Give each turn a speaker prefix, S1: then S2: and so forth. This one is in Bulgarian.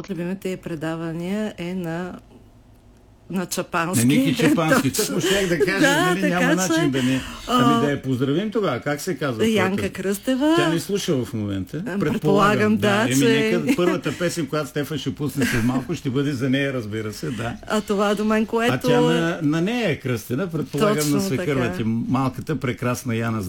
S1: от любимите предавания е на Чапански.
S2: На Ники Чапански. Тъкмо щях да кажа, нали, няма начин да не... Ами да я поздравим тогава. Как се казва?
S1: Янка Кръстева.
S2: Тя не слуша в момента.
S1: Предполагам, да.
S2: Нека първата песен, която Стефан ще пусне след малко, ще бъде за нея, разбира се, да.
S1: А това до мен, което...
S2: А тя на нея е кръстена, предполагам. Точно на свекърва ти,
S1: така.
S2: малката прекрасна Яна.